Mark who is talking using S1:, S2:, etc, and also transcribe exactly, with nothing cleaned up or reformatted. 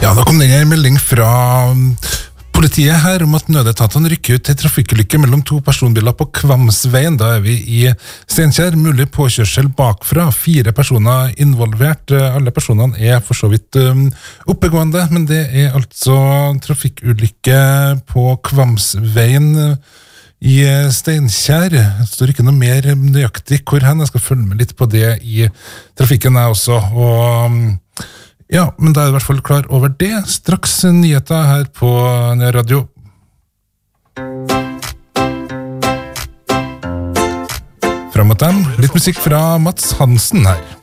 S1: Ja, da kom det en melding fra politiet her om at nødetatene rykker ut til trafikkulykke mellom to personbiler på Kvamsveien. Da er vi i Steinkjer, mulig påkjørsel bakfra, fire personer involvert. Alle personene er for så vidt um, oppegående, men det er altså trafikkulykke på Kvamsveien i Steinkjer. Det står ikke noe mer nøyaktig hvor hen. Jeg skal følge med litt på det i trafikken jeg også, og ja, men da er jeg i hvert fall klar over det. Straks nyheter her på radio. Frem mot dem, litt musikk fra Mats Hansen her.